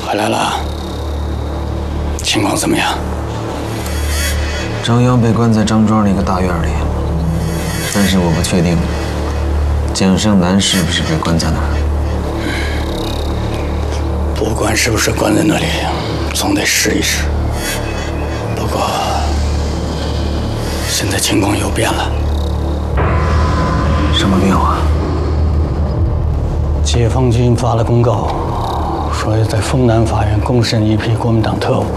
回来了，情况怎么样？ 张扬被关在张庄的一个大院里，但是我不确定蒋胜男是不是被关在那儿。 不管是不是关在那里，总得试一试。不过现在情况又变了。 什么变化？ 解放军发了公告，说要在丰南法院公审一批国民党特务，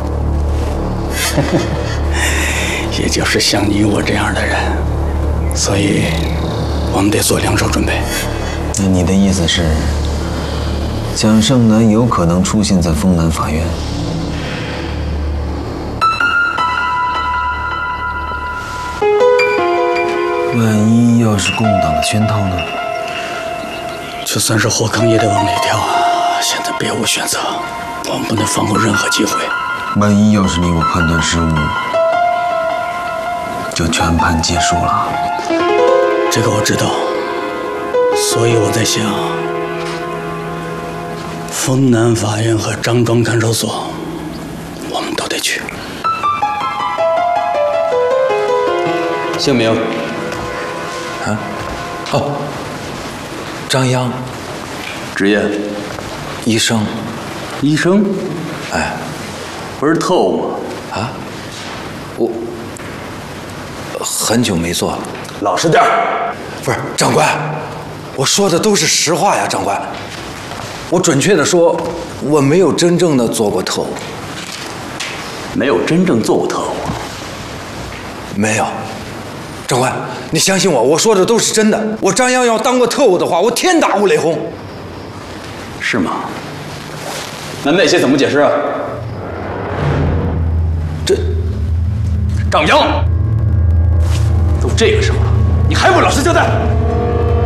也就是像你我这样的人，所以我们得做两手准备。 那你的意思是，蒋胜男有可能出现在丰南法院？万一要是共党的圈套呢？ 就算是火坑也得往里跳啊！现在别无选择，我们不能放过任何机会。 万一要是你我判断失误，就全盘皆输了。 这个我知道，所以我在想，丰南法院和张庄看守所，我们都得去。 姓名？啊？哦，张扬。 职业？ 医生。 医生？ 哎， 不是特务吗？ 啊？我很久没做了。 老实点儿。 不是，长官，我说的都是实话呀，长官。我准确的说，我没有真正的做过特务。 没有真正做过特务？ 没有。长官，你相信我，我说的都是真的。我张扬要当过特务的话，我天打五雷轰。 是吗？那些怎么解释啊？ 这张扬，都这个时候了，你还不老实交代？